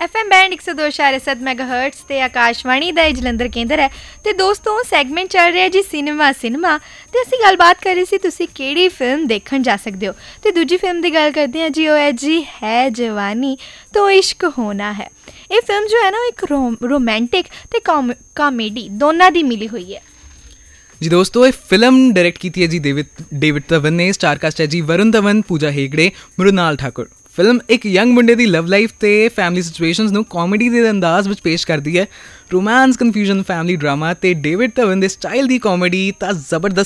FM band 102.7 ਮੈਗਾਹਰਟਜ਼ ਤੇ ਆਕਾਸ਼ਵਾਣੀ ਦਾ ਇਹ ਜਲੰਧਰ ਕੇਂਦਰ ਹੈ। ਤੇ ਦੋਸਤੋ ਸੈਗਮੈਂਟ ਚੱਲ ਰਿਹਾ ਜੀ ਸਿਨੇਮਾ ਤੇ ਅਸੀਂ ਗੱਲਬਾਤ ਕਰ ਰਹੇ ਸੀ ਤੁਸੀਂ ਕਿਹੜੀ ਫਿਲਮ ਦੇਖਣ ਜਾ ਸਕਦੇ ਹੋ। ਤੇ ਦੂਜੀ ਫਿਲਮ ਦੀ ਗੱਲ ਕਰਦੇ ਹਾਂ ਜੀ, ਉਹ ਹੈ ਜੀ ਹੈ ਜਵਾਨੀ ਤੋ ਇਸ਼ਕ ਹੋਣਾ ਹੈ। ਇਹ ਫਿਲਮ ਜੋ ਹੈ ਨਾ ਇੱਕ ਰੋਮਾਂਟਿਕ ਤੇ ਕਾਮੇਡੀ ਦੋਨਾਂ ਦੀ ਮਿਲੀ ਹੋਈ ਹੈ ਜੀ। ਦੋਸਤੋ ਇਹ ਫਿਲਮ ਡਾਇਰੈਕਟ ਕੀਤੀ ਹੈ ਜੀ ਡੇਵਿਡ ਧਵਨ ਨੇ। ਸਟਾਰਕਾਸਟ ਹੈ ਜੀ ਵਰੁਣ ਧਵਨ, ਪੂਜਾ ਹੇਗੜੇ, ਮ੍ਰਿਣਾਲ ਠਾਕੁਰ। ਫਿਲਮ ਇੱਕ ਯੰਗ ਮੁੰਡੇ ਦੀ ਲਵ ਲਾਈਫ ਅਤੇ ਫੈਮਿਲੀ ਸਿਚੁਏਸ਼ਨਸ ਨੂੰ ਕਾਮੇਡੀ ਦੇ ਅੰਦਾਜ਼ ਵਿੱਚ ਪੇਸ਼ ਕਰਦੀ ਹੈ। ਰੋਮਾਂਸ, ਕਨਫਿਊਜ਼ਨ, ਫੈਮਿਲੀ ਡਰਾਮਾ ਅਤੇ ਡੇਵਿਡ ਧਵਨ ਦੇ ਸਟਾਈਲ ਦੀ ਕਾਮੇਡੀ ਤਾਂ ਜ਼ਬਰਦਸਤ